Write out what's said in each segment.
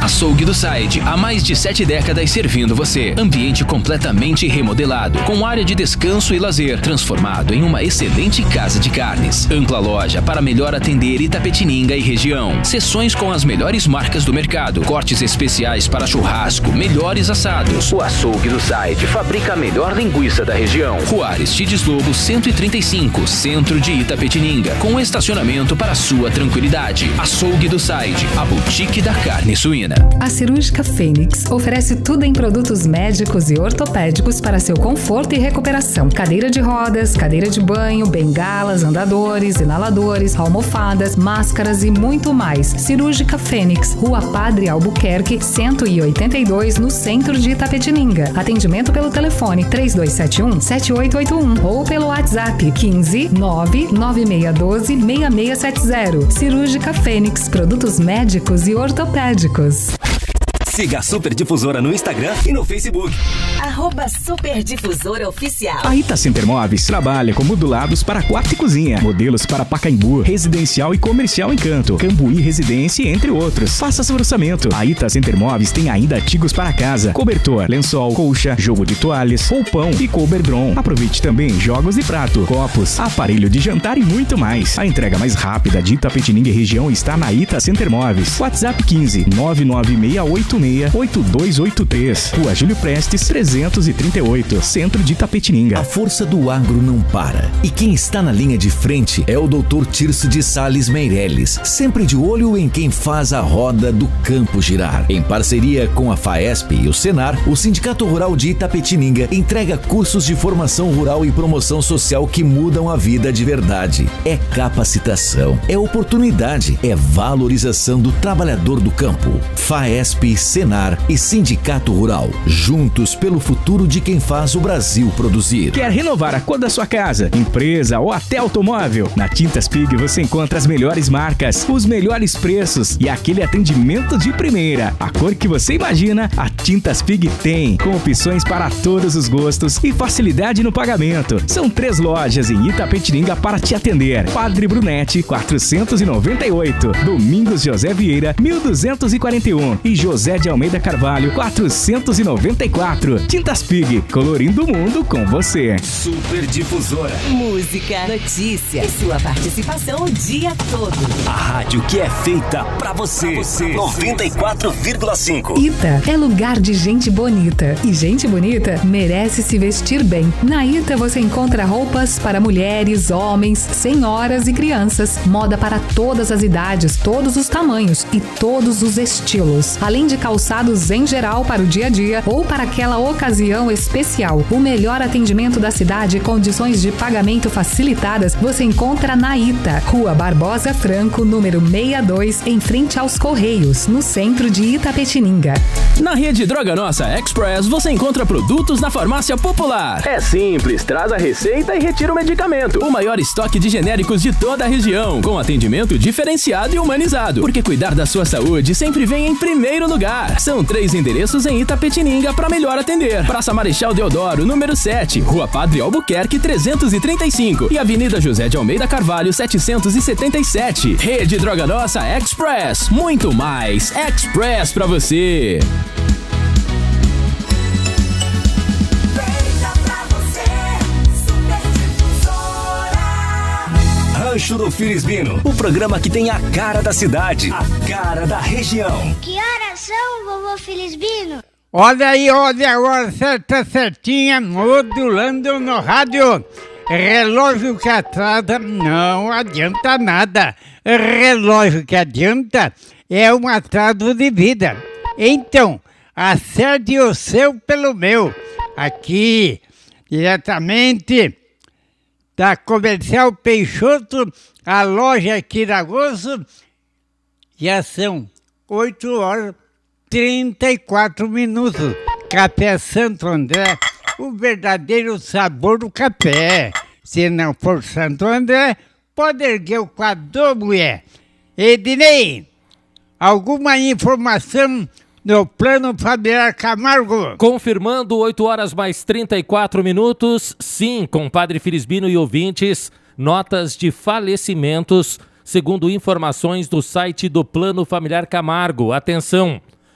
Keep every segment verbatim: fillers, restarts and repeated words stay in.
Açougue do Side, há mais de sete décadas servindo você. Ambiente completamente remodelado, com área de descanso e lazer, transformado em uma excelente casa de carnes. Ampla loja para melhor atender Itapetininga e região. Seções com as melhores marcas do mercado. Cortes especiais para churrasco, melhores assados. O Açougue do Side fabrica a melhor linguiça da região. Rua Aristides Lobo cento e trinta e cinco, centro de Itapetininga, com estacionamento para sua tranquilidade. Açougue do Side, a boutique da carne suína. A Cirúrgica Fênix oferece tudo em produtos médicos e ortopédicos para seu conforto e recuperação. Cadeira de rodas, cadeira de banho, bengalas, andadores, inaladores, almofadas, máscaras e muito mais. Cirúrgica Fênix, Rua Padre Albuquerque, cento e oitenta e dois, no centro de Itapetininga. Atendimento pelo telefone três dois sete um, sete oito oito um ou pelo WhatsApp quinze, nove nove seis um dois, seis seis sete zero. Cirúrgica Fênix, produtos médicos e ortopédicos. Siga a Super Difusora no Instagram e no Facebook. Arroba Super Difusora Oficial. A Ita Center Móveis trabalha com modulados para quarto e cozinha, modelos para Pacaembu, residencial e comercial Encanto, Cambuí Residência, entre outros. Faça seu orçamento. A Ita Center Móveis tem ainda artigos para casa, cobertor, lençol, colcha, jogo de toalhas, roupão e coberdron. Aproveite também jogos de prato, copos, aparelho de jantar e muito mais. A entrega mais rápida de Itapetininga e região está na Ita Center Móveis. WhatsApp quinze, nove nove seis oito oito dois oito três, Rua Júlio Prestes trezentos e trinta e oito, centro de Itapetininga. A força do agro não para. E quem está na linha de frente é o doutor Tirso de Sales Meirelles, sempre de olho em quem faz a roda do campo girar. Em parceria com a FAESP e o Senar, o Sindicato Rural de Itapetininga entrega cursos de formação rural e promoção social que mudam a vida de verdade. É capacitação, é oportunidade, é valorização do trabalhador do campo. FAESP, Senar e Sindicato Rural, juntos pelo futuro de quem faz o Brasil produzir. Quer renovar a cor da sua casa, empresa ou até automóvel? Na Tintas Pig você encontra as melhores marcas, os melhores preços e aquele atendimento de primeira. A cor que você imagina, a Tintas Pig tem, com opções para todos os gostos e facilidade no pagamento. São três lojas em Itapetininga para te atender. Padre Brunete, quatrocentos e noventa e oito, Domingos José Vieira, mil duzentos e quarenta e um e José de Almeida Carvalho, quatrocentos e noventa e quatro. Tintas Pig, colorindo o mundo com você. Super Difusora. Música, notícia e sua participação o dia todo. A rádio que é feita pra você. Pra você. noventa e quatro vírgula cinco. Ita é lugar de gente bonita. E gente bonita merece se vestir bem. Na Ita você encontra roupas para mulheres, homens, senhoras e crianças. Moda para todas as idades, todos os tamanhos e todos os estilos. Além de calçados em geral para o dia a dia ou para aquela ocasião especial. O melhor atendimento da cidade e condições de pagamento facilitadas você encontra na Ita, Rua Barbosa Franco, número sessenta e dois, em frente aos Correios, no centro de Itapetininga. Na rede Droga Nossa Express você encontra produtos na farmácia popular. É simples, traz a receita e retira o medicamento. O maior estoque de genéricos de toda a região, com atendimento diferenciado e humanizado. Porque cuidar da sua saúde sempre vem em primeiro lugar. São três endereços em Itapetininga para melhor atender. Praça Marechal Deodoro, número sete, Rua Padre Albuquerque trezentos e trinta e cinco e Avenida José de Almeida Carvalho setecentos e setenta e sete. Rede Droga Nossa Express, muito mais Express pra você. Rancho do Filisbino, o programa que tem a cara da cidade, a cara da região. Que horas são, vovô Filisbino? Olha aí, olha a hora certa, certinha, modulando no rádio. Relógio que atrasa não adianta nada. Relógio que adianta é um atraso de vida. Então, acerte o seu pelo meu. Aqui, diretamente da Comercial Peixoto, a loja aqui da Gozo. Já são oito horas e trinta e quatro minutos. Café Santo André, o verdadeiro sabor do café. Se não for Santo André, pode erguer o quadro, mulher. Ednei, alguma informação no Plano Familiar Camargo? Confirmando, oito horas mais trinta e quatro minutos. Sim, compadre Filisbino e ouvintes, notas de falecimentos, segundo informações do site do Plano Familiar Camargo. Atenção,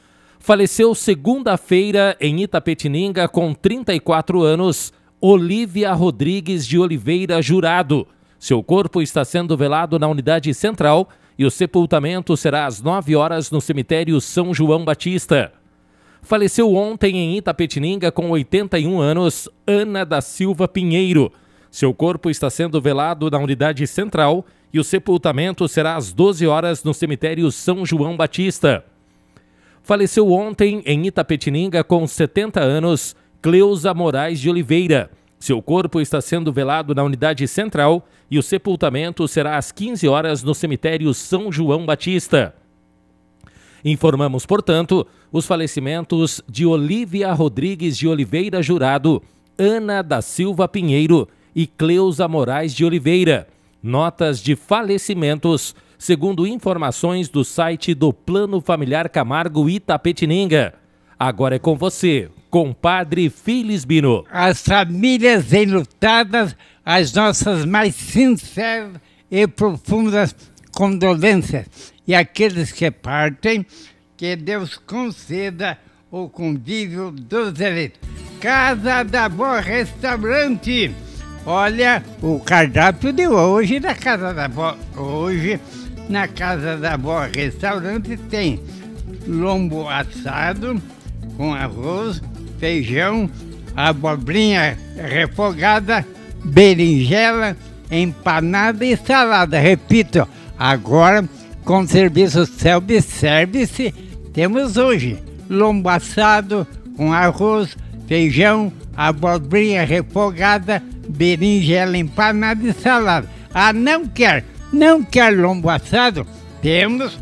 Faleceu segunda-feira em Itapetininga com trinta e quatro anos, Olívia Rodrigues de Oliveira Jurado. Seu corpo está sendo velado na unidade central e o sepultamento será às nove horas no cemitério São João Batista. Faleceu ontem em Itapetininga com oitenta e um anos, Ana da Silva Pinheiro. Seu corpo está sendo velado na unidade central e o sepultamento será às doze horas no cemitério São João Batista. Faleceu ontem em Itapetininga com setenta anos, Cleusa Moraes de Oliveira. Seu corpo está sendo velado na unidade central e o sepultamento será às quinze horas no cemitério São João Batista. Informamos, portanto, os falecimentos de Olívia Rodrigues de Oliveira Jurado, Ana da Silva Pinheiro e Cleusa Moraes de Oliveira. Notas de falecimentos, segundo informações do site do Plano Familiar Camargo Itapetininga. Agora é com você, compadre Filisbino. As famílias enlutadas, as nossas mais sinceras e profundas condolências. E aqueles que partem, que Deus conceda o convívio dos eleitos. Casa da Boa Restaurante. Olha o cardápio de hoje da Casa da Boa. Hoje, na Casa da Boa Restaurante, tem lombo assado com arroz, feijão, abobrinha refogada, berinjela, empanada e salada. Repito, agora com serviço self-service, temos hoje lombo assado com arroz, feijão, abobrinha refogada, berinjela empanada e salada. Ah, não quer, não quer lombo assado? Temos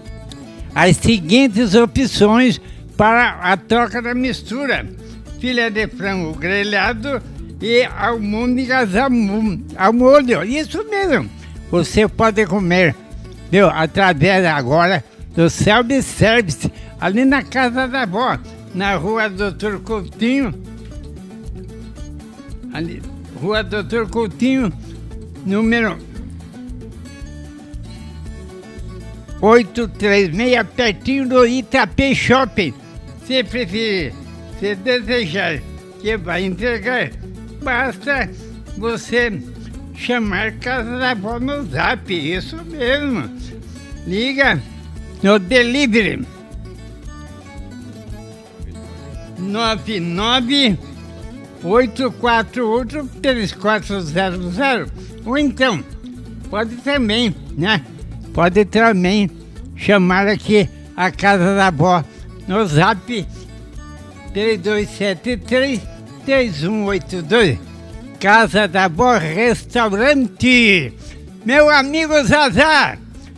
as seguintes opções para a troca da mistura: filé de frango grelhado e almôndegas ao molho. Isso mesmo, você pode comer, viu, através agora do self-service, ali na Casa da Vó, na rua Doutor Coutinho, ali, rua Doutor Coutinho, número oitocentos e trinta e seis, pertinho do Itapê Shopping. Se preferir, se desejar que vai entregar, basta você chamar Casa da Vó no Zap, isso mesmo. Liga no delivery nove nove oito quatro oito três quatro zero zero, ou então pode também, né? Pode também chamar aqui a Casa da Vó no Zap três dois sete três, três um oito dois. Casa da Vó Restaurante. Meu amigo Zazá.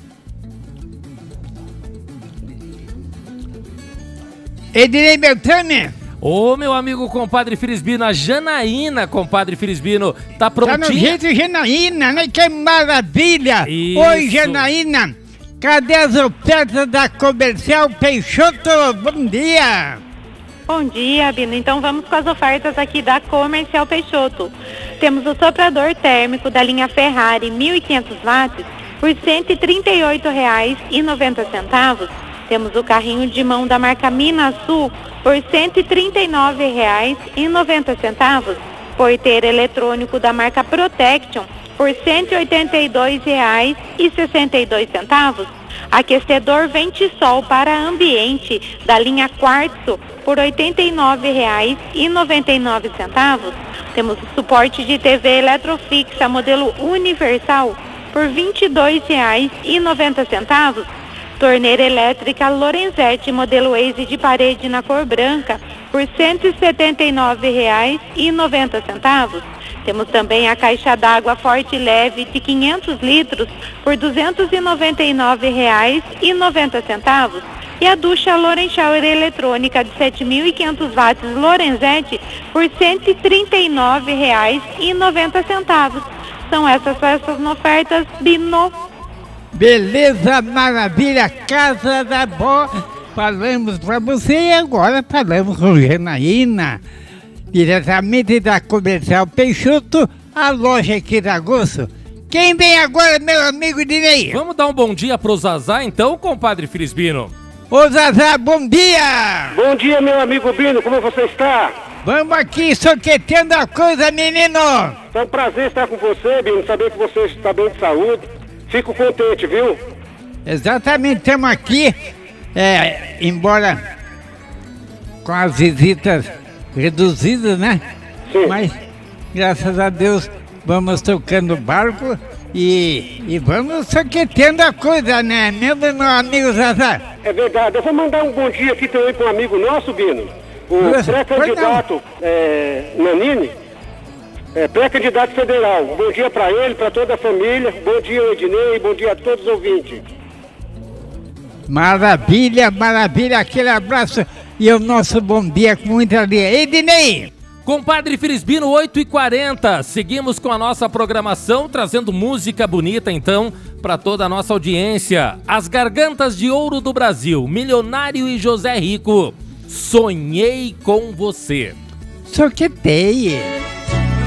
Ednei Beltrame. Ô, meu amigo compadre Filisbino, a Janaína, compadre Filisbino, tá prontinha? Tá no jeito, Janaína, né? Que maravilha! Isso. Oi, Janaína, cadê as ofertas da Comercial Peixoto? Bom dia! Bom dia, Bino. Então vamos com as ofertas aqui da Comercial Peixoto. Temos o soprador térmico da linha Ferrari mil e quinhentos watts por cento e trinta e oito reais e noventa centavos. Temos o carrinho de mão da marca Minasul por cento e trinta e nove reais e noventa centavos. Porteiro eletrônico da marca Protection por cento e oitenta e dois reais e sessenta e dois centavos. Aquecedor Ventisol para ambiente da linha Quartzo por oitenta e nove reais e noventa e nove centavos. Temos o suporte de T V eletrofixa modelo universal por vinte e dois reais e noventa centavos. Torneira elétrica Lorenzetti modelo Waze de parede na cor branca por cento e setenta e nove reais e noventa centavos. Temos também a caixa d'água Forte Leve de quinhentos litros por duzentos e noventa e nove reais e noventa centavos. E a ducha Loren Shower eletrônica de sete mil e quinhentos watts Lorenzetti por cento e trinta e nove reais e noventa centavos. São essas essas ofertas, Bino. Beleza, maravilha, Casa da Vó. Falamos para você e agora falamos com Janaína, diretamente da Comercial Peixoto, a loja aqui da Gosto. Quem vem agora, meu amigo Dinei? Vamos dar um bom dia pro Zazá então, compadre Filisbino? Ô Zazá, bom dia! Bom dia, meu amigo Bino, como você está? Vamos aqui soquetendo a coisa, menino! É um prazer estar com você, Bino, saber que você está bem de saúde. Fico contente, viu? Exatamente, estamos aqui, é, embora com as visitas reduzidas, né? Sim. Mas, graças a Deus, vamos tocando o barco e, e vamos soquetendo a coisa, né? Meu, meu amigo Zazá. É verdade. Eu vou mandar um bom dia aqui também para um amigo nosso, Bino. O pré-candidato é, Nanini, é, pré-candidato federal. Bom dia para ele, para toda a família. Bom dia, Ednei. Bom dia a todos os ouvintes. Maravilha, maravilha. Aquele abraço e o nosso bom dia com muita alegria. Ednei! Compadre Felisbino, oito e quarenta. Seguimos com a nossa programação, trazendo música bonita, então, para toda a nossa audiência. As Gargantas de Ouro do Brasil, Milionário e José Rico. Sonhei com você. Soquetei.